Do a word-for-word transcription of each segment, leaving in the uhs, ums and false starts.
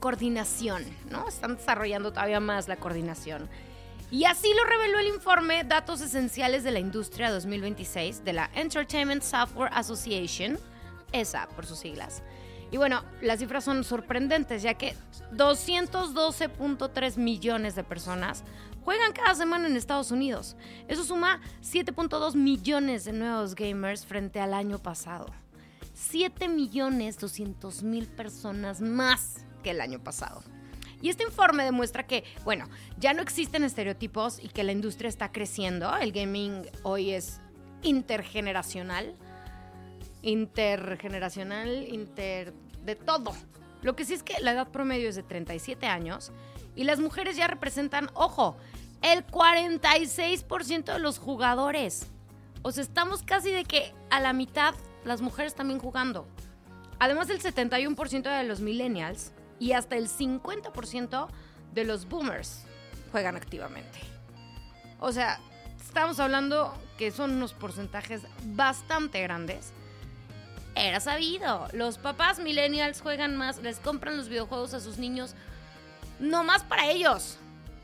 coordinación, ¿no? Están desarrollando todavía más la coordinación. Y así lo reveló el informe Datos Esenciales de la Industria dos mil veintiséis de la Entertainment Software Association, E S A por sus siglas. Y bueno, las cifras son sorprendentes, ya que doscientos doce punto tres millones de personas juegan cada semana en Estados Unidos. Eso suma siete punto dos millones de nuevos gamers frente al año pasado. siete millones doscientos mil personas más que el año pasado. Y este informe demuestra que, bueno, ya no existen estereotipos y que la industria está creciendo. El gaming hoy es intergeneracional. Intergeneracional, inter... de todo. Lo que sí es que la edad promedio es de treinta y siete años y las mujeres ya representan, ojo, el cuarenta y seis por ciento de los jugadores. O sea, estamos casi de que a la mitad las mujeres también jugando. Además, el setenta y uno por ciento de los millennials y hasta el cincuenta por ciento de los boomers juegan activamente. O sea, estamos hablando que son unos porcentajes bastante grandes. Era sabido, los papás millennials juegan más, les compran los videojuegos a sus niños, no más para ellos.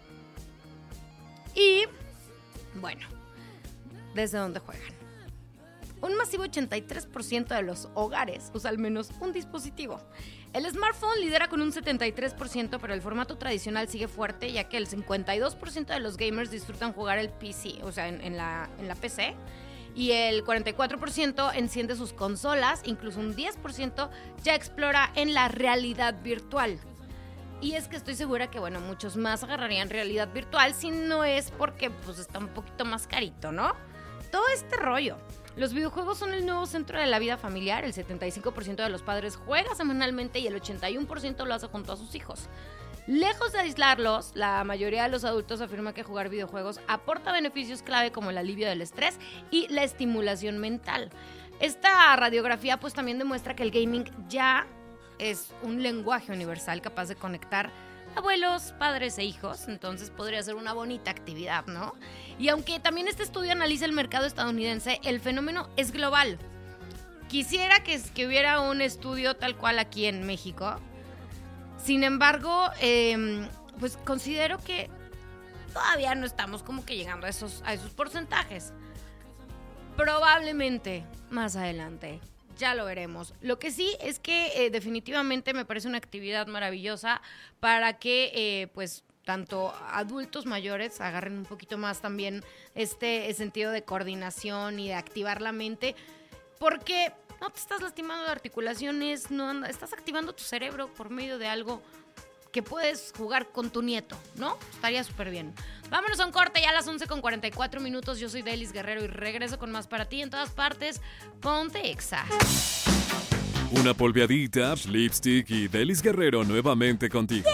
Y, bueno, ¿desde dónde juegan? Un masivo ochenta y tres por ciento de los hogares usa al menos un dispositivo. El smartphone lidera con un setenta y tres por ciento, pero el formato tradicional sigue fuerte, ya que el cincuenta y dos por ciento de los gamers disfrutan jugar el P C, o sea, en, en, la, en la P C, y el cuarenta y cuatro por ciento enciende sus consolas, incluso un diez por ciento ya explora en la realidad virtual. Y es que estoy segura que, bueno, muchos más agarrarían realidad virtual, si no es porque, pues, está un poquito más carito, ¿no? Todo este rollo. Los videojuegos son el nuevo centro de la vida familiar. El setenta y cinco por ciento de los padres juega semanalmente y el ochenta y uno por ciento lo hace junto a sus hijos. Lejos de aislarlos, la mayoría de los adultos afirma que jugar videojuegos aporta beneficios clave como el alivio del estrés y la estimulación mental. Esta radiografía pues también demuestra que el gaming ya es un lenguaje universal capaz de conectar abuelos, padres e hijos, entonces podría ser una bonita actividad, ¿no? Y aunque también este estudio analiza el mercado estadounidense, el fenómeno es global. Quisiera que, que hubiera un estudio tal cual aquí en México. Sin embargo, eh, pues considero que todavía no estamos como que llegando a esos, a esos porcentajes. Probablemente más adelante. Ya lo veremos. Lo que sí es que eh, definitivamente me parece una actividad maravillosa para que, eh, pues, tanto adultos mayores agarren un poquito más también este sentido de coordinación y de activar la mente, porque no te estás lastimando de articulaciones, no anda, estás activando tu cerebro por medio de algo que puedes jugar con tu nieto, ¿no? Estaría súper bien. Vámonos a un corte ya a las once con cuarenta y cuatro minutos. Yo soy Delis Guerrero y regreso con más para ti en todas partes. Ponte Exa. Una polveadita, lipstick y Delis Guerrero nuevamente contigo.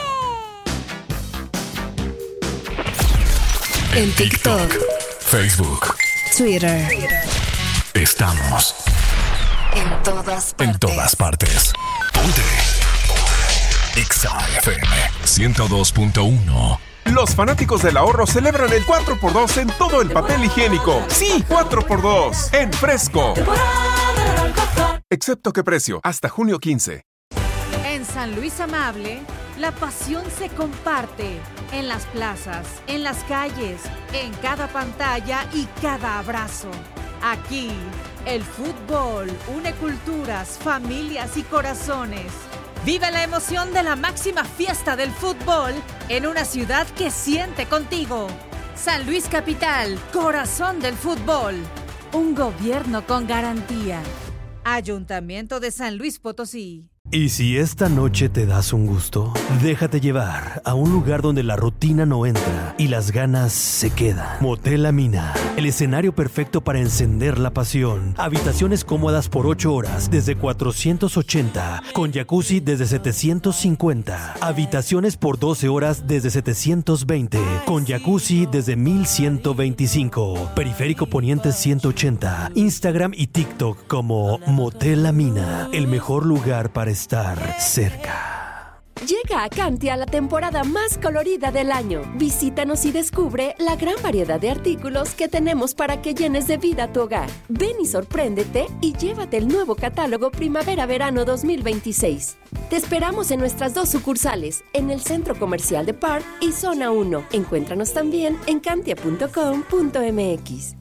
En TikTok, Facebook, Twitter. Estamos En todas partes. en todas partes. Ponte Exa F M ciento dos punto uno. Los fanáticos del ahorro celebran el cuatro por dos en todo el papel higiénico. Sí, cuatro por dos en Fresco. Excepto que precio, hasta junio quince. En San Luis Amable, la pasión se comparte en las plazas, en las calles, en cada pantalla y cada abrazo. Aquí, el fútbol une culturas, familias y corazones. Vive la emoción de la máxima fiesta del fútbol en una ciudad que siente contigo. San Luis Capital, corazón del fútbol. Un gobierno con garantía. Ayuntamiento de San Luis Potosí. ¿Y si esta noche te das un gusto? Déjate llevar a un lugar donde la rutina no entra y las ganas se quedan. Motel La Mina, el escenario perfecto para encender la pasión. Habitaciones cómodas por ocho horas desde cuatrocientos ochenta, con jacuzzi desde setecientos cincuenta. Habitaciones por doce horas desde setecientos veinte, con jacuzzi desde mil ciento veinticinco. Periférico Poniente ciento ochenta. Instagram y TikTok como Motel La Mina, el mejor lugar para estar cerca. Llega a Cantia la temporada más colorida del año. Visítanos y descubre la gran variedad de artículos que tenemos para que llenes de vida tu hogar. Ven y sorpréndete y llévate el nuevo catálogo Primavera-Verano dos mil veintiséis. Te esperamos en nuestras dos sucursales, en el Centro Comercial de Park y Zona uno. Encuéntranos también en cantia punto com punto m x.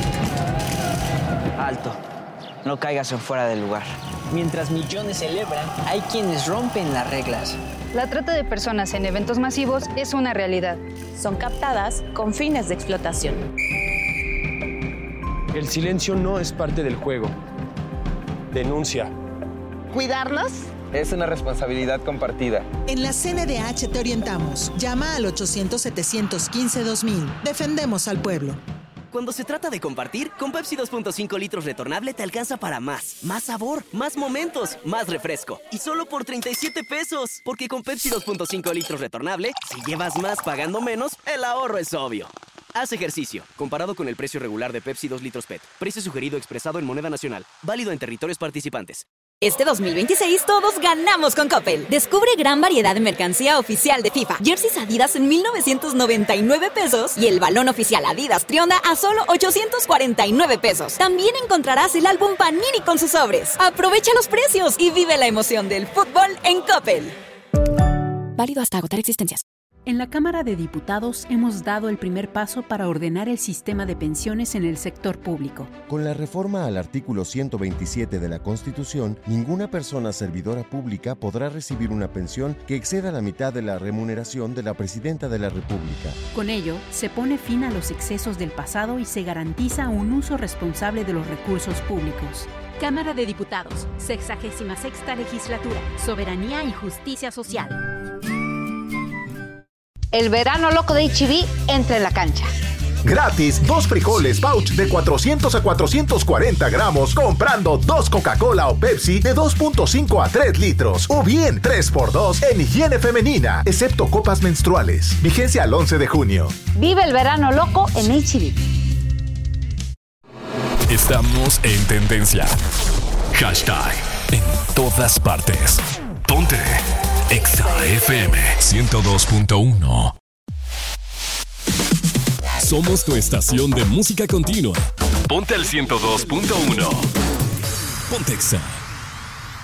Alto, no caigas en fuera del lugar. Mientras millones celebran, hay quienes rompen las reglas. La trata de personas en eventos masivos es una realidad. Son captadas con fines de explotación. El silencio no es parte del juego. Denuncia. ¿Cuidarnos? Es una responsabilidad compartida. En la C N D H te orientamos. Llama al ochocientos, setecientos quince, dos mil. Defendemos al pueblo. Cuando se trata de compartir, con Pepsi dos punto cinco litros retornable te alcanza para más. Más sabor, más momentos, más refresco. Y solo por treinta y siete pesos. Porque con Pepsi dos punto cinco litros retornable, si llevas más pagando menos, el ahorro es obvio. Haz ejercicio. Comparado con el precio regular de Pepsi dos litros P E T. Precio sugerido expresado en moneda nacional. Válido en territorios participantes. Este dos mil veintiséis todos ganamos con Coppel. Descubre gran variedad de mercancía oficial de FIFA. Jerseys Adidas en mil novecientos noventa y nueve pesos y el balón oficial Adidas Trionda a solo ochocientos cuarenta y nueve pesos. También encontrarás el álbum Panini con sus sobres. Aprovecha los precios y vive la emoción del fútbol en Coppel. Válido hasta agotar existencias. En la Cámara de Diputados hemos dado el primer paso para ordenar el sistema de pensiones en el sector público. Con la reforma al artículo ciento veintisiete de la Constitución, ninguna persona servidora pública podrá recibir una pensión que exceda la mitad de la remuneración de la Presidenta de la República. Con ello, se pone fin a los excesos del pasado y se garantiza un uso responsable de los recursos públicos. Cámara de Diputados, sexagésima sexta legislatura, Soberanía y Justicia Social. El verano loco de H E B entra en la cancha. Gratis, dos frijoles pouch de cuatrocientos a cuatrocientos cuarenta gramos comprando dos Coca-Cola o Pepsi de dos punto cinco a tres litros. O bien tres por dos en higiene femenina, excepto copas menstruales. Vigencia al once de junio. Vive el verano loco en H E B. Estamos en tendencia. Hashtag en todas partes. Ponte Exa F M ciento dos punto uno. Somos tu estación de música continua. Ponte el ciento dos punto uno. Ponte Exa.